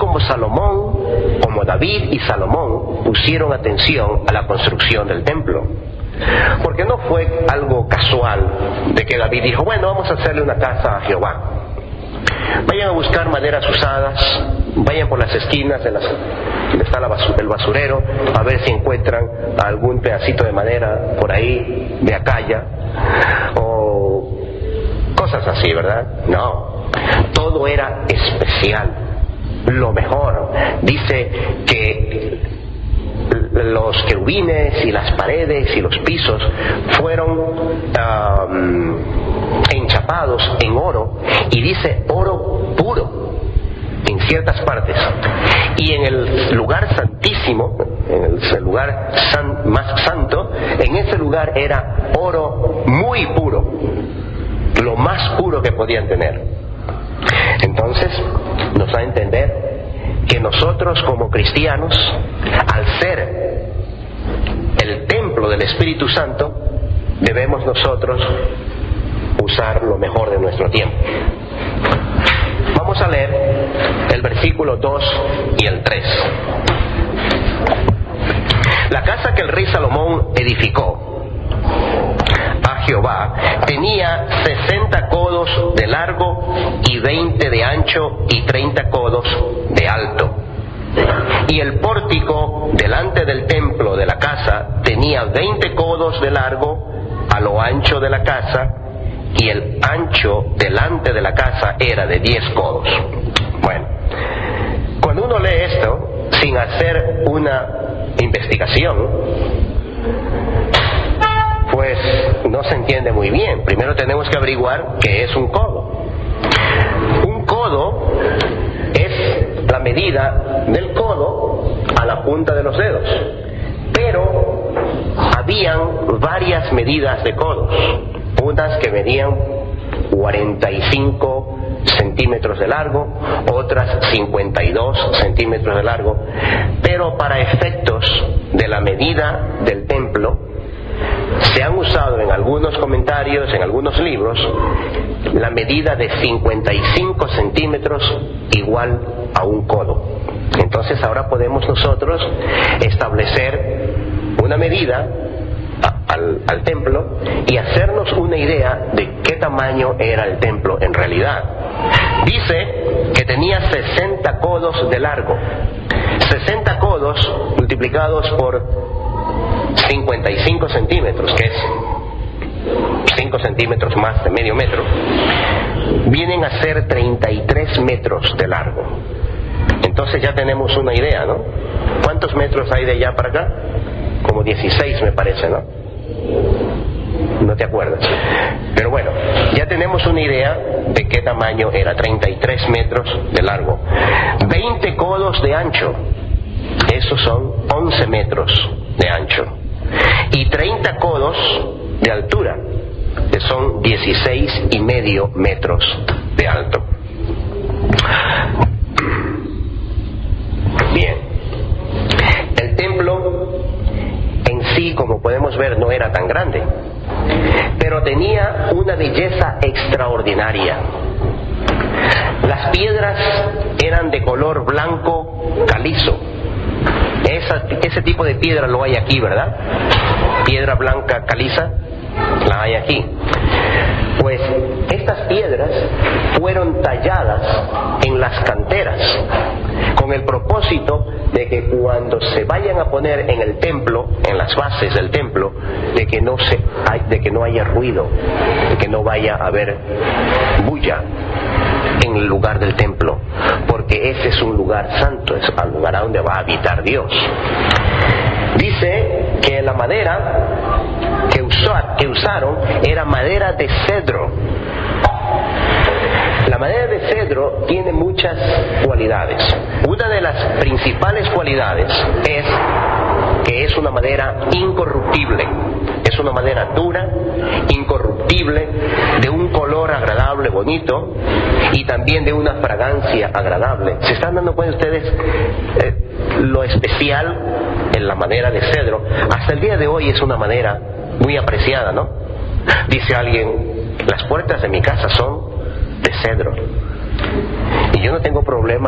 como David y Salomón pusieron atención a la construcción del templo. Porque no fue algo casual de que David dijo, bueno, vamos a hacerle una casa a Jehová. Vayan a buscar maderas usadas, vayan por las esquinas donde está el basurero, a ver si encuentran algún pedacito de madera por ahí, de acaya, o cosas así, ¿verdad? No, todo era especial, lo mejor. Dice que los querubines y las paredes y los pisos fueron enchapados en oro, y dice oro puro en ciertas partes, y en el lugar santísimo, en el lugar más santo, en ese lugar era oro muy puro, lo más puro que podían tener. Entonces nos da a entender que nosotros como cristianos, al ser el templo del Espíritu Santo, debemos nosotros usar lo mejor de nuestro tiempo. Vamos a leer el versículo 2 y el 3. La casa que el rey Salomón edificó a Jehová tenía 60 codos de largo y 20 de ancho y 30 codos de alto. Y el pórtico delante del templo de la casa tenía 20 codos de largo a lo ancho de la casa, y el ancho delante de la casa era de 10 codos. Bueno, cuando uno lee esto sin hacer una investigación, pues no se entiende muy bien. Primero tenemos que averiguar qué es un codo. Un codo es la medida del codo a la punta de los dedos, pero habían varias medidas de codos, unas que medían 45 centímetros de largo, otras 52 centímetros de largo, pero para efectos de la medida del templo se han usado en algunos comentarios, en algunos libros, la medida de 55 centímetros igual a un codo. Entonces ahora podemos nosotros establecer una medida al templo y hacernos una idea de qué tamaño era el templo en realidad. Dice que tenía 60 codos de largo. 60 codos multiplicados por 55 centímetros, que es 5 centímetros más de medio metro, vienen a ser 33 metros de largo. Entonces ya tenemos una idea, ¿no? ¿Cuántos metros hay de allá para acá? Como 16 me parece, ¿no? No te acuerdas. Pero bueno, ya tenemos una idea de qué tamaño era. 33 metros de largo, 20 codos de ancho, esos son 11 metros de ancho, y 30 codos de altura, que son 16,5 metros de alto. Bien, el templo en sí, como podemos ver, no era tan grande, pero tenía una belleza extraordinaria. Las piedras eran de color blanco calizo. Ese tipo de piedra lo hay aquí, ¿verdad? Piedra blanca caliza, la hay aquí. Pues estas piedras fueron talladas en las canteras con el propósito de que cuando se vayan a poner en el templo, en las bases del templo, de que no haya ruido, de que no vaya a haber bulla en el lugar del templo, porque ese es un lugar santo, es el lugar a donde va a habitar Dios. Dice que la madera que usaron era madera de cedro. La madera de cedro tiene muchas cualidades. Una de las principales cualidades es que es una madera incorruptible. Es una madera dura, incorruptible, de un color agradable, bonito, y también de una fragancia agradable. ¿Se están dando cuenta ustedes lo especial en la madera de cedro? Hasta el día de hoy es una madera muy apreciada, ¿no? Dice alguien, las puertas de mi casa son de cedro, y yo no tengo problema